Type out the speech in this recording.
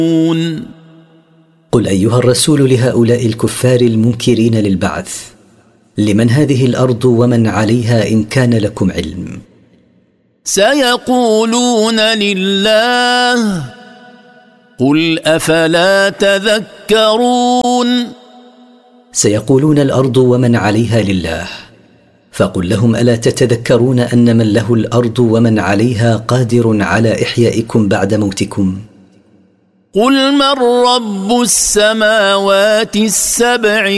قل أيها الرسول لهؤلاء الكفار المنكرين للبعث: لمن هذه الأرض ومن عليها إن كان لكم علم؟ سيقولون لله قل أفلا تذكرون. سيقولون الأرض ومن عليها لله، فقل لهم: ألا تتذكرون أن من له الأرض ومن عليها قادر على إحيائكم بعد موتكم؟ قل من رب السماوات السبع